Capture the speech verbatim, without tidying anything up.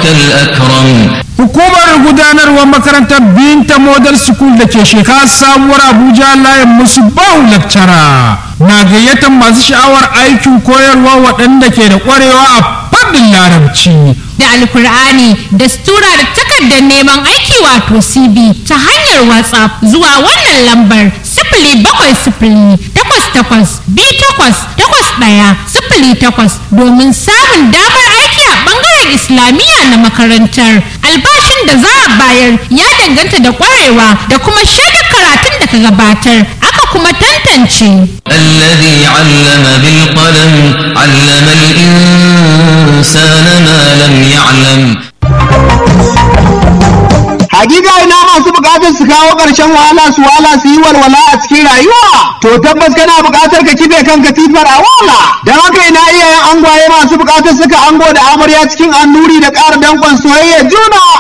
أجرك الأكرم. Hukumar gudanarwar makarantar Binta Model School da ke shekara sabuwar Abuja layin musu bahu lakcara na gayyatar masu sha'awar aikin koyarwa waɗanda ke da ƙwarewa a fannin larabci da alkur'ani da stura da takardar neman aiki wato C V ta hanyar WhatsApp zuwa wannan lambar sifili bakwai sifili takwas takwas biyu takwas takwas ɗaya sifili takwas domin samun damar aiki a ɓangaren Islamiyya na makarantar. Albashin da za a bayar ya danganta da ƙwarewa da kuma shaidar karatun da ka gabatar aka kuma tantance. الذي علم بالقلم علم الإنسان ما لم يعلم. Hakika ina masu bukatar su kawo ƙarshen wahala su wala su yi walwala a cikin rayuwa to tabbas kana bukatar ka kife kan katifar a wala. Don haka ina iyayen angwaye masu bukatar suka ango da amarya cikin annuri da ƙara dankon soyayya juna